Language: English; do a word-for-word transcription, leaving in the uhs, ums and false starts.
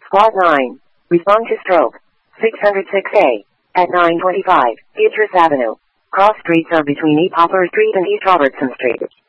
Squad nine. Respond to stroke. six oh six A. At nine twenty-five, Beatrice Avenue. Cross streets are between East Hopper Street and East Robertson Street.